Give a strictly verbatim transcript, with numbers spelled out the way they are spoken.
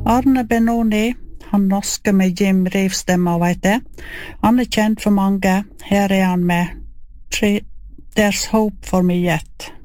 Arne Benoni, han norske med Jim Reeves-stemmer, vet jeg. Han er kjent for mange. Her er han med There's Hope for Me Yet.